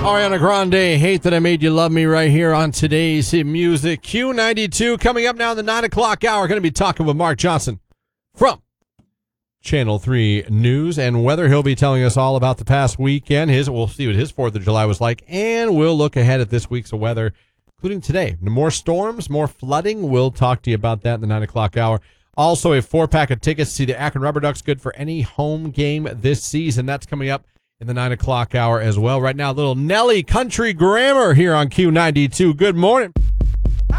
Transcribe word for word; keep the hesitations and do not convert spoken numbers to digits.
Ariana Grande, Hate That I Made You Love Me, right here on today's Music Q ninety-two. Coming up now in the nine o'clock hour, going to be talking with Mark Johnson from Channel three News and Weather. He'll be telling us all about the past weekend. His, we'll see what his fourth of July was like, and we'll look ahead at this week's weather, including today. More storms, more flooding. We'll talk to you about that in the nine o'clock hour. Also, a four-pack of tickets to see the Akron Rubber Ducks, good for any home game this season. That's coming up in the nine o'clock hour as well. Right now, a little Nelly Country Grammar here on Q ninety-two. Good morning.